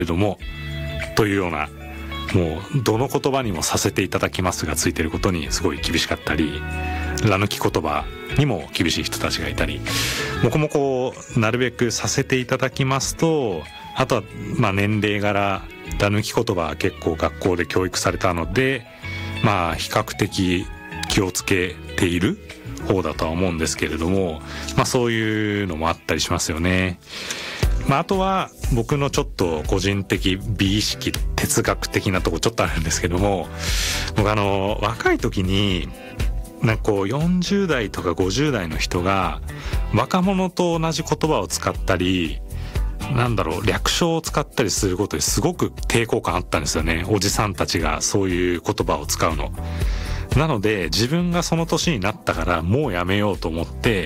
れどもというような、もうどの言葉にもさせていただきますがついてることにすごい厳しかったり、ら抜き言葉にも厳しい人たちがいたり、僕もこうなるべくさせていただきますと、あとはまあ年齢柄ら抜き言葉は結構学校で教育されたので、まあ比較的気をつけている方だとは思うんですけれども、まあそういうのもあったりしますよね。まああとは僕のちょっと個人的美意識哲学的なとこちょっとあるんですけども、僕若い時になんかこう40代とか50代の人が若者と同じ言葉を使ったり、略称を使ったりすることですごく抵抗感あったんですよね。おじさんたちがそういう言葉を使うの。なので自分がその年になったからもうやめようと思って、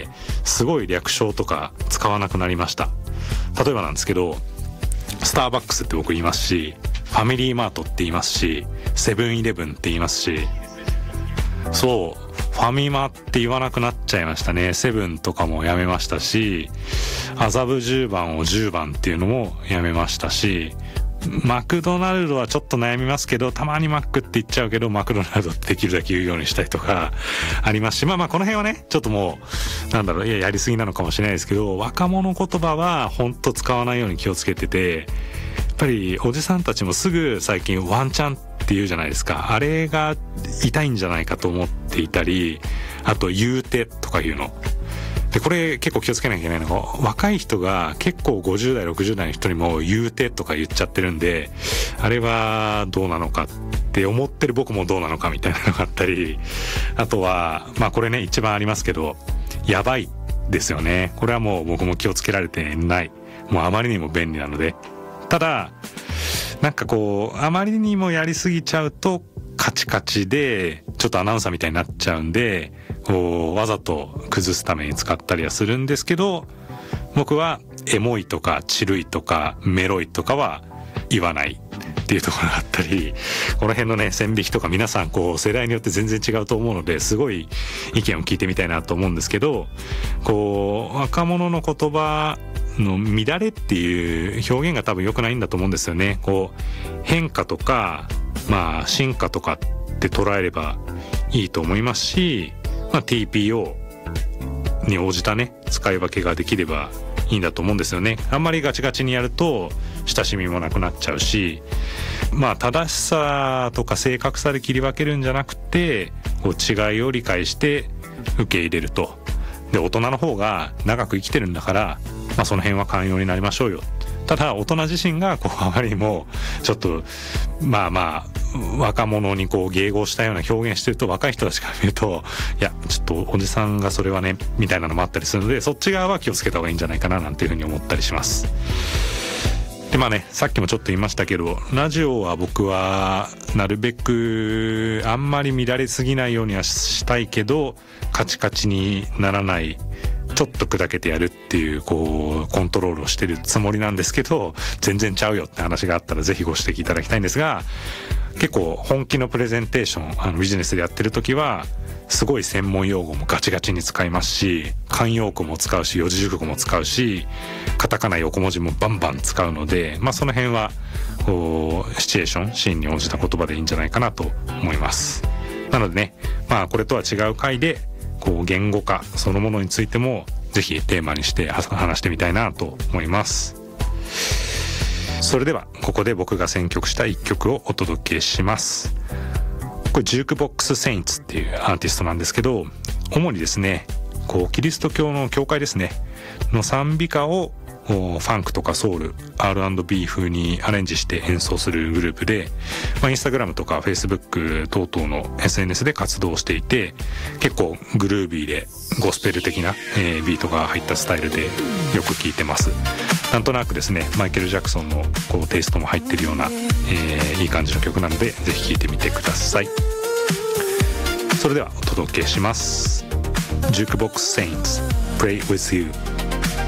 すごい略称とか使わなくなりました。例えばなんですけど、スターバックスって僕言いますし、ファミリーマートって言いますし、セブンイレブンって言いますし、そう、ファミマって言わなくなっちゃいましたね。セブンとかもやめましたし、麻布10番を10番っていうのもやめましたし、マクドナルドはちょっと悩みますけど、たまにマックって言っちゃうけど、マクドナルドってできるだけ言うようにしたりとかありますし、まあこの辺はね、ちょっともうやりすぎなのかもしれないですけど、若者言葉はほんと使わないように気をつけてて、やっぱりおじさんたちもすぐ最近ワンチャンって言うじゃないですか。あれが痛いんじゃないかと思っていたり、あと言うてとか言うので、これ結構気をつけなきゃいけないのが、若い人が結構50代60代の人にも言うてとか言っちゃってるんで、あれはどうなのかって思ってる僕もどうなのかみたいなのがあったり、あとはまあこれね一番ありますけど、やばいですよね。これはもう僕も気をつけられてない、もうあまりにも便利なので。ただなんかこうあまりにもやりすぎちゃうとカチカチでちょっとアナウンサーみたいになっちゃうんで、わざと崩すために使ったりはするんですけど、僕はエモいとかチルいとかメロいとかは言わないっていうところがあったり、この辺のね線引きとか皆さんこう世代によって全然違うと思うので、すごい意見を聞いてみたいなと思うんですけど、こう若者の言葉の乱れっていう表現が多分良くないんだと思うんですよね。こう変化とかまあ進化とかって捉えればいいと思いますし、まあ TPO に応じたね使い分けができればいいんだと思うんですよね。あんまりガチガチにやると親しみもなくなっちゃうし、まあ正しさとか正確さで切り分けるんじゃなくて、こう違いを理解して受け入れると。で、大人の方が長く生きてるんだから、まあその辺は寛容になりましょうよ。ただ大人自身がこうあまりにもちょっとまあ若者にこう迎合したような表現してると、若い人たちから見ると、いやちょっとおじさんがそれはねみたいなのもあったりするので、そっち側は気をつけた方がいいんじゃないかななんていうふうに思ったりします。でまあね、さっきもちょっと言いましたけど、ラジオは僕はなるべくあんまり乱れすぎないようにはしたいけど、カチカチにならない、ちょっと砕けてやるっていうこうコントロールをしてるつもりなんですけど、全然ちゃうよって話があったらぜひご指摘いただきたいんですが、結構本気のプレゼンテーションビジネスでやってる時はすごい専門用語もガチガチに使いますし、慣用句も使うし四字熟語も使うし、カタカナ横文字もバンバン使うので、まあその辺はこうシチュエーションシーンに応じた言葉でいいんじゃないかなと思います。なのでね、まあこれとは違う回でこう言語化そのものについてもぜひテーマにして話してみたいなと思います。それではここで僕が選曲した一曲をお届けします。これジュークボックスセインツっていうアーティストなんですけど、主にですねこうキリスト教の教会ですねの賛美歌をファンクとかソウル R&B 風にアレンジして演奏するグループで、インスタグラムとかフェイスブック等々の SNS で活動していて、結構グルービーでゴスペル的な、ビートが入ったスタイルでよく聴いてます。なんとなくですねマイケル・ジャクソンのこうテイストも入ってるような、いい感じの曲なのでぜひ聴いてみてください。それではお届けします。ジュークボックスセインツ Pray with You